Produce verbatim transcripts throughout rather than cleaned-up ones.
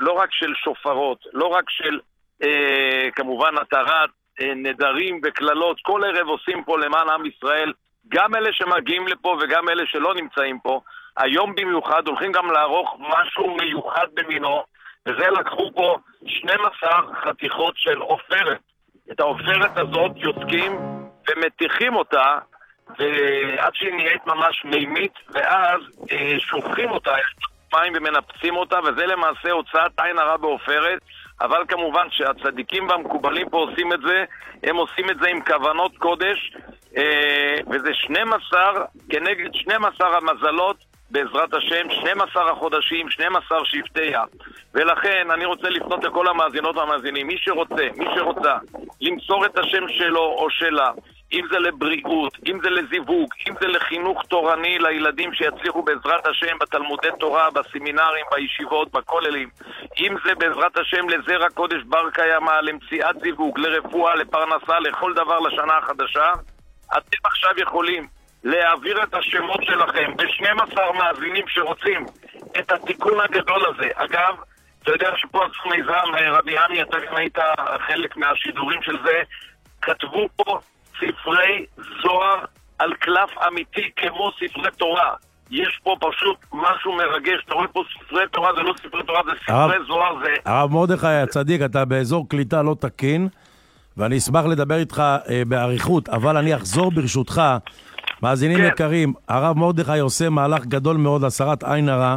לא רק של שופרות, לא רק של אה, כמובן התרת אה, נדרים וכללות, כל ערב עושים פה למען עם ישראל, גם אלה שמגיעים לפה וגם אלה שלא נמצאים פה. היום במיוחד הולכים גם לערוך משהו מיוחד במינו, וזה לקחו פה שתים עשרה חתיכות של עופרת. את העופרת הזאת יוצקים ומתיחים אותה ועד שהיא נהיית ממש מימית, ואז אה, שופכים אותה מים ומנפצים אותה, וזה למעשה הוצאת עין הרע בעופרת. אבל כמובן שהצדיקים והמקובלים פה עושים את זה, הם עושים את זה עם כוונות קודש, אה, וזה שנים עשר כנגד שנים עשר המזלות בעזרת השם, שנים עשר החודשים, שנים עשר שבטיה. ולכן אני רוצה לפנות לכל המאזינות והמאזינים, מי שרוצה, מי שרוצה למסור את השם שלו או שלה, אם זה לבריאות, אם זה לזיווג, אם זה לחינוך תורני לילדים שיצליחו בעזרת השם בתלמודי תורה, בסמינרים, בישיבות, בכוללים, אם זה בעזרת השם לזרע קודש בר קיימא, למציאת זיווג, לרפואה, לפרנסה, לכל דבר לשנה החדשה, אתם עכשיו יכולים להעביר את השמות שלכם ב-שנים עשר מאזינים שרוצים את התיקון הגדול הזה. אגב, אתה יודע שפה עשו מיזם, רבי עמי, אתה גם היית חלק מהשידורים של זה, כתבו פה ספרי זוהר על קלף אמיתי כמו ספרי תורה. יש פה פשוט משהו מרגש, אתה רואה פה ספרי תורה, זה לא ספרי תורה, זה ספרי זוהר. זה... הרב מרדכי הצדיק, אתה באזור קליטה לא תקין, ואני אשמח לדבר איתך אה, בעריכות, אבל אני אחזור ברשותך. מאזינים כן. יקרים, הרב מרדכי עושה מהלך גדול מאוד להסרת עין הרע,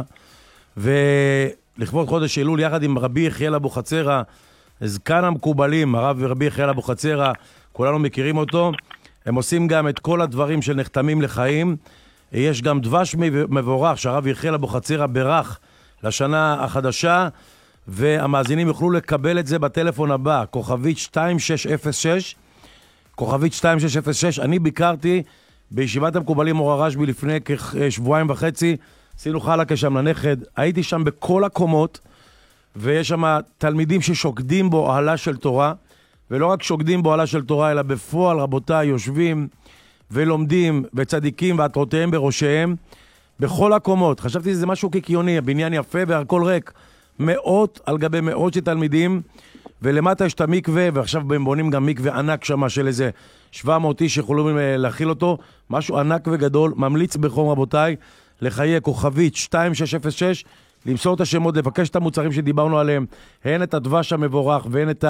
ולכבוד חודש אלול יחד עם רבי יחיאל אבוחצירא, זקן המקובלים, הרב רבי יחיאל אבוחצירא, כולנו מכירים אותו, הם עושים גם את כל הדברים של נחתמים לחיים. יש גם דבש מבורך שהרב יחיאל אבוחצירא ברך לשנה החדשה, והמאזינים יוכלו לקבל את זה בטלפון הבא, כוכבית שתיים שש אפס שש, כוכבית שתיים שש אפס שש. אני ביקרתי בישיבת המקובלים אור הרשב"י לפני כשבועיים וחצי, עשינו חלקה שם לנכד, הייתי שם בכל הקומות, ויש שם תלמידים ששוקדים בו אוהלה של תורה, ולא רק שוקדים בו אוהלה של תורה, אלא בפועל רבותיי יושבים ולומדים, וצדיקים ועטרותיהם בראשיהם, בכל הקומות. חשבתי שזה משהו קיקיוני, הבניין יפה והכל ריק, מאות על גבי מאות של תלמידים, ולמטה יש את המקווה, ועכשיו הם בונים גם מקווה ענק שם של איזה שבע מאות איש שיכולים להכיל אותו, משהו ענק וגדול. ממליץ בחום רבותיי לחיי כוכבית שתיים שש אפס שש, למסור את השמות, לבקש את המוצרים שדיברנו עליהם, הן את הדבש המבורך והן את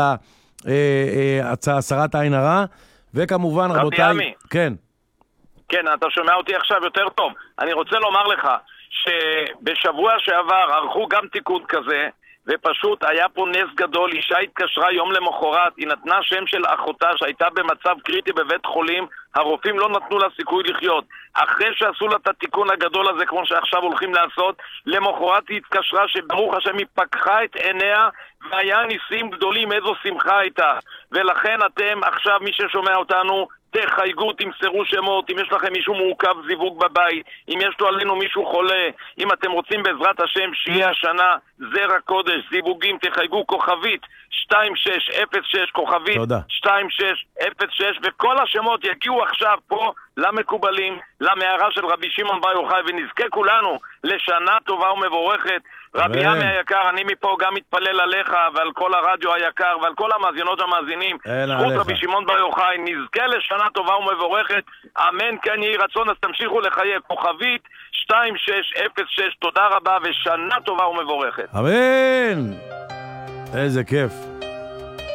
הסרת העין הרע, וכמובן רבותיי, כן כן, אתה שומע אותי עכשיו יותר טוב. אני רוצה לומר לך שבשבוע שעבר ערכו גם תיקון כזה, ופשוט היה פה נס גדול. אישה התקשרה יום למחרת, היא נתנה שם של אחותה שהייתה במצב קריטי בבית חולים, הרופאים לא נתנו לה סיכוי לחיות. אחרי שעשו לה את התיקון הגדול הזה, כמו שעכשיו הולכים לעשות, למחרת היא התקשרה שברוך השם היא פקחה את עיניה, והיה ניסים גדולים, איזו שמחה הייתה. ולכן אתם עכשיו, מי ששומע אותנו, תחייגו, תמסרו שמות, אם יש לכם מישהו מעוכב זיווג בבית, אם יש לו עלינו מישהו חולה, אם אתם רוצים בעזרת השם שיהיה השנה זרע קודש, זיווגים, תחייגו כוכבית שתיים שש אפס שש, כוכבית שתיים שש אפס שש, וכל השמות יגיעו עכשיו פה למקובלים, למערה של רבי שמעון בר יוחאי, ונזכה כולנו לשנה טובה ומבורכת. רבי עמי היקר, אני מפה גם מתפלל עליך ועל כל הרדיו היקר ועל כל המאזינות המאזינים. זכות רבי שמעון בר יוחאי, נזכה לשנה טובה ומבורכת, אמן כן יהי רצון. אז תמשיכו לחיי כוכבית שתיים שש אפס שש. תודה רבה ושנה טובה ומבורכת. אמן. איזה כיף.